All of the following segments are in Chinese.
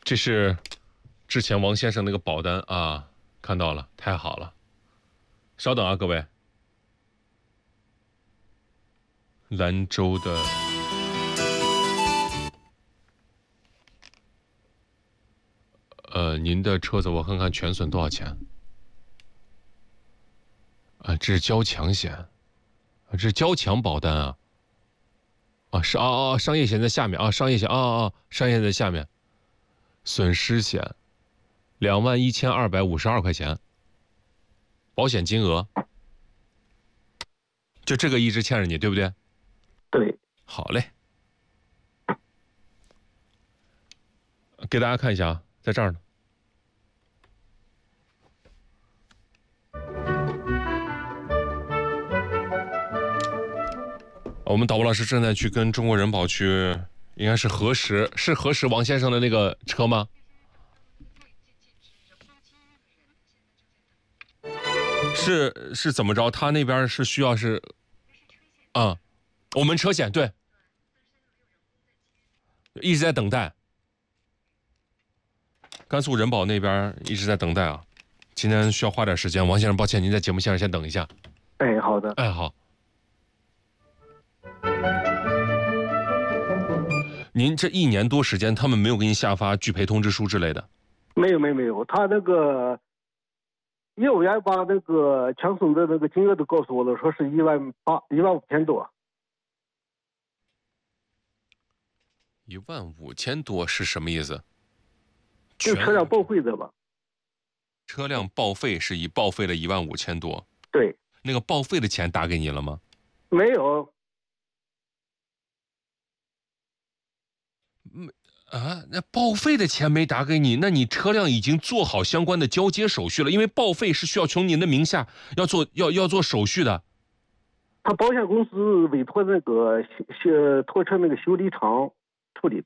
这是之前王先生那个保单啊，看到了，太好了。稍等啊，各位。兰州的您的车子我看看全损多少钱？啊，这是交强险，啊，这是交强保单啊。啊，是商业险在下面啊，商业险商业险在下面。损失险，21252块钱，保险金额，就这个一直欠着你，对不对？ 对。 好嘞，给大家看一下啊，在这儿呢。我们导播老师正在去跟中国人保去，应该是核实王先生的那个车吗？是怎么着？他那边是需要是，我们车险对，一直在等待。甘肃人保那边一直在等待啊，今天需要花点时间。王先生，抱歉，您在节目线上先等一下。 哎，好的。 哎，好。您这1年多时间，他们没有给您下发拒赔通知书之类的？ 没有，他那个业务员把那个强损的那个金额都告诉我了，说是15000多。 15000多是什么意思？ 就车辆报废的吧？ 车辆报废是报废了15000多。 对。 那个报废的钱打给你了吗？ 没有。 那报废的钱没打给你，那你车辆已经做好相关的交接手续了，因为报废是需要从您的名下要做手续的。 他保险公司委托那个拖车那个修理厂处理。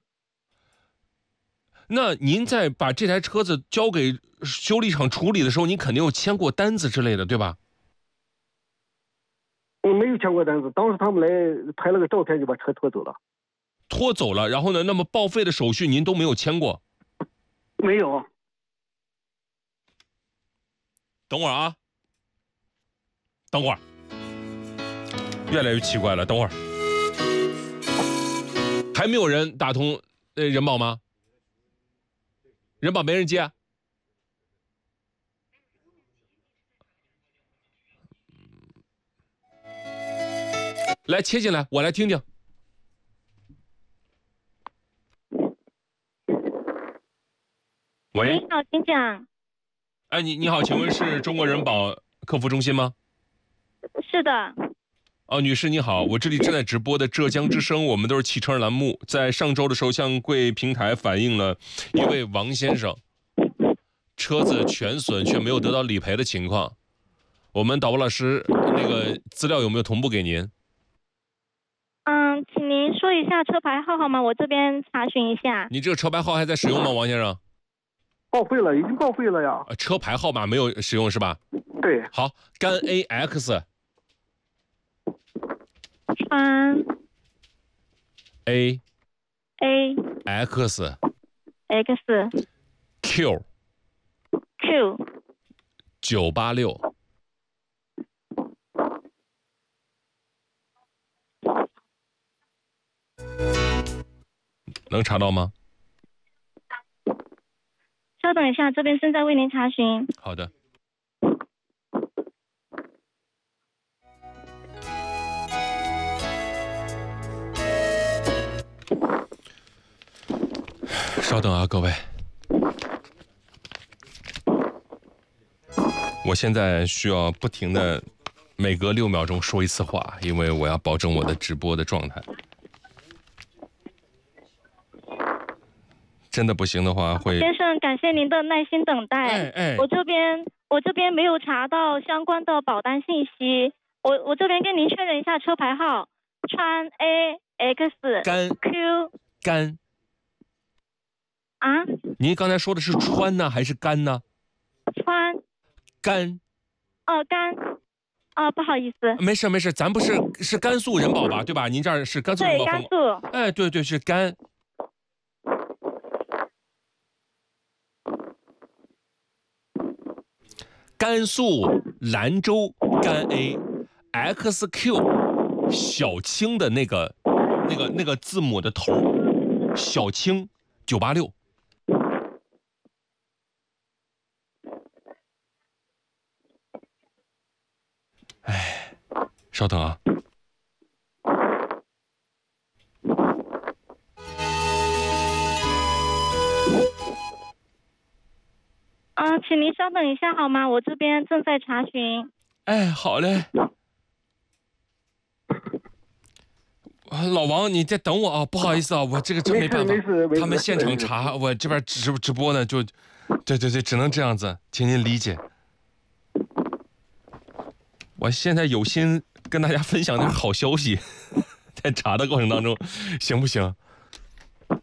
那您在把这台车子交给修理厂处理的时候，您肯定有签过单子之类的，对吧？ 我没有签过单子，当时他们来拍了个照片就把车拖走了。 拖走了，然后呢？那么报废的手续您都没有签过？ 没有。 等会儿啊，等会儿，越来越奇怪了。等会儿，还没有人打通人保吗？人保没人接。来切进来，我来听听。喂， 你好，请讲。 哎，你好，请问是中国人保客服中心吗？ 是的。 哦，女士你好，我这里正在直播的浙江之声，我们都是汽车人栏目，在上周的时候向贵平台反映了一位王先生车子全损却没有得到理赔的情况，我们导播老师那个资料有没有同步给您？ 请您说一下车牌号好吗？我这边查询一下。 你这个车牌号还在使用吗，王先生？ 报废了，已经报废了呀。 车牌号码没有使用是吧？ 对。 好，赣 AX。 川 A X Q 986。能查到吗？ 稍等一下，这边正在为您查询。 好的。稍等啊，各位，我现在需要不停的每隔6秒钟说一次话，因为我要保证我的直播的状态。真的不行的话会。 先生，感谢您的耐心等待。我这边没有查到相关的保单信息，我这边跟您确认一下车牌号，川 AX Q 啊？ 您刚才说的是川呢还是甘呢？ 川。 甘。 甘。不好意思。 没事，咱不是甘肃人保吧，对吧？您这儿是甘肃人保。 对，甘肃。 对，是甘。 甘肃兰州赣 A，XQ 小青的那个字母的头，小青986。哎，稍等啊。 请您稍等一下好吗？我这边正在查询。 哎，好嘞。老王，你再等我啊！不好意思啊，我这个真没办法，他们现场查，我这边直播呢，就，对，只能这样子，请您理解。我现在有心跟大家分享点好消息，在查的过程当中，行不行？